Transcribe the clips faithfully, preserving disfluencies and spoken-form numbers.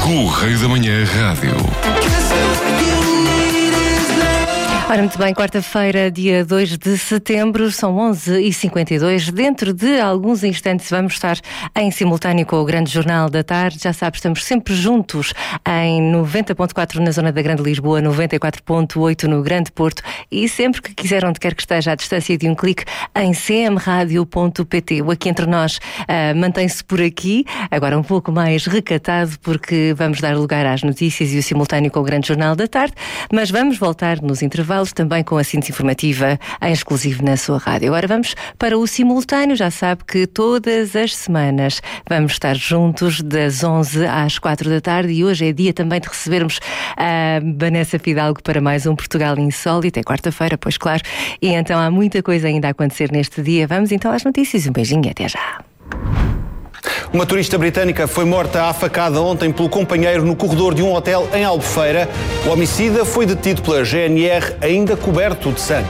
Correio da Manhã Rádio. Ora, muito bem, quarta-feira, dia dois de setembro, são onze e cinquenta e dois. Dentro de alguns instantes vamos estar em simultâneo com o Grande Jornal da Tarde. Já sabes, estamos sempre juntos em noventa ponto quatro na zona da Grande Lisboa, noventa e quatro ponto oito no Grande Porto e sempre que quiser, onde quer que esteja, à distância de um clique, em c m radio ponto p t. O Aqui Entre Nós uh, mantém-se por aqui, agora um pouco mais recatado, porque vamos dar lugar às notícias e o simultâneo com o Grande Jornal da Tarde, mas vamos voltar nos intervalos também com a síntese informativa em exclusivo na sua rádio. Agora vamos para o simultâneo. Já sabe que todas as semanas vamos estar juntos das onze às quatro da tarde e hoje é dia também de recebermos a Vanessa Fidalgo para mais um Portugal Insólito. É quarta-feira, pois claro, e então há muita coisa ainda a acontecer neste dia. Vamos então às notícias. Um beijinho e até já. Uma turista britânica foi morta à facada ontem pelo companheiro no corredor de um hotel em Albufeira. O homicida foi detido pela G N R, ainda coberto de sangue.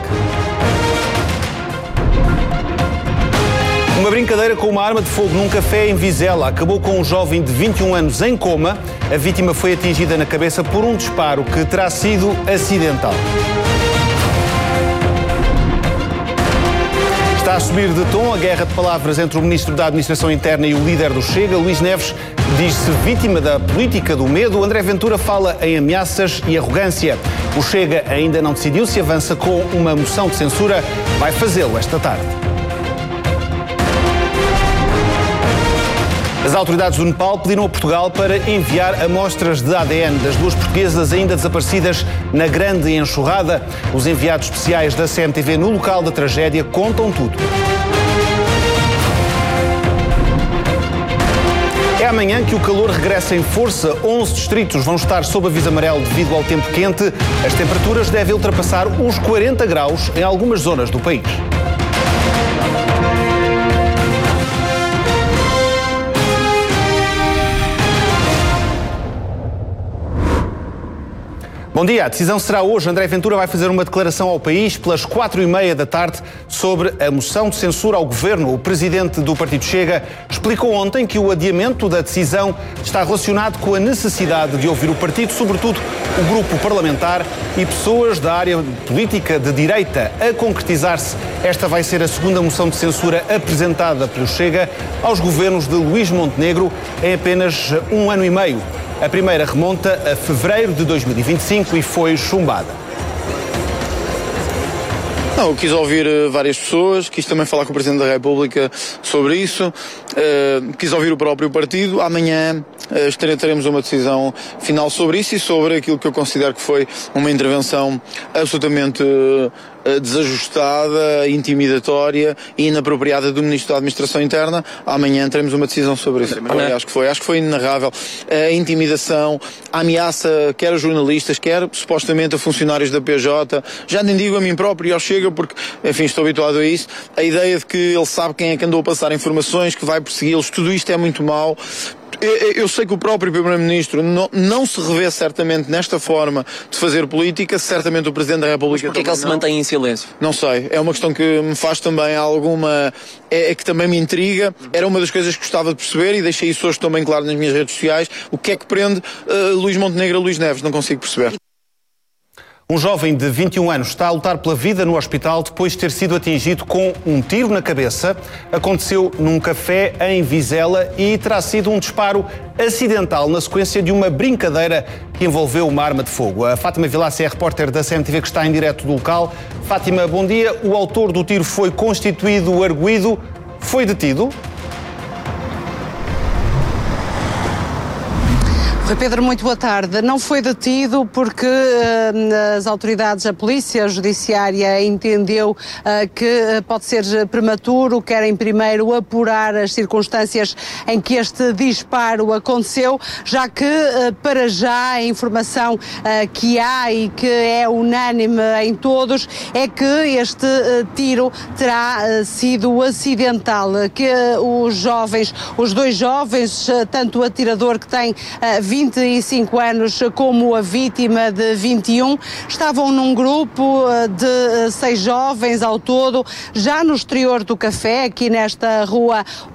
Uma brincadeira com uma arma de fogo num café em Vizela acabou com um jovem de vinte e um anos em coma. A vítima foi atingida na cabeça por um disparo que terá sido acidental. Está a subir de tom a guerra de palavras entre o Ministro da Administração Interna e o líder do Chega. Luís Neves diz-se vítima da política do medo. André Ventura fala em ameaças e arrogância. O Chega ainda não decidiu se avança com uma moção de censura. Vai fazê-lo esta tarde. As autoridades do Nepal pediram a Portugal para enviar amostras de A D N das duas portuguesas ainda desaparecidas na grande enxurrada. Os enviados especiais da C M T V no local da tragédia contam tudo. É amanhã que o calor regressa em força. onze distritos vão estar sob aviso amarelo devido ao tempo quente. As temperaturas devem ultrapassar os quarenta graus em algumas zonas do país. Bom dia, a decisão será hoje. André Ventura vai fazer uma declaração ao país pelas quatro e meia da tarde sobre a moção de censura ao governo. O presidente do Partido Chega explicou ontem que o adiamento da decisão está relacionado com a necessidade de ouvir o partido, sobretudo o grupo parlamentar e pessoas da área política de direita. A concretizar-se, esta vai ser a segunda moção de censura apresentada pelo Chega aos governos de Luís Montenegro em apenas um ano e meio. A primeira remonta a fevereiro de dois mil e vinte e cinco e foi chumbada. Não, eu quis ouvir uh, várias pessoas, quis também falar com o Presidente da República sobre isso, uh, quis ouvir o próprio partido. Amanhã uh, teremos uma decisão final sobre isso e sobre aquilo que eu considero que foi uma intervenção absolutamente uh, desajustada, intimidatória e inapropriada do Ministro da Administração Interna. Amanhã teremos uma decisão sobre isso. Foi, acho que foi, acho que foi inenarrável. A intimidação, a ameaça, quer a jornalistas, quer supostamente a funcionários da P J, já nem digo a mim próprio e ao Chega, porque, enfim, estou habituado a isso. A ideia de que ele sabe quem é que andou a passar informações, que vai persegui-los, tudo isto é muito mau. Eu sei que o próprio Primeiro-Ministro não, não se revê certamente nesta forma de fazer política, certamente o Presidente da República... Mas porquê é que ele se mantém em silêncio? Não sei, é uma questão que me faz também alguma... É, é que também me intriga, era uma das coisas que gostava de perceber e deixei isso hoje também claro nas minhas redes sociais. O que é que prende uh, Luís Montenegro a Luís Neves? Não consigo perceber. Um jovem de vinte e um anos está a lutar pela vida no hospital depois de ter sido atingido com um tiro na cabeça. Aconteceu num café em Vizela e terá sido um disparo acidental na sequência de uma brincadeira que envolveu uma arma de fogo. A Fátima Vilaça é a repórter da C M T V que está em direto do local. Fátima, bom dia. O autor do tiro foi constituído arguido. Foi detido? Rui Pedro, muito boa tarde. Não foi detido porque uh, as autoridades, a polícia judiciária entendeu uh, que uh, pode ser prematuro, querem primeiro apurar as circunstâncias em que este disparo aconteceu, já que uh, para já a informação uh, que há e que é unânime em todos é que este uh, tiro terá uh, sido acidental, que uh, os jovens, os dois jovens, uh, tanto o atirador que tem uh, vinte e cinco anos como a vítima de vinte e um, estavam num grupo de seis jovens ao todo, já no exterior do café, aqui nesta rua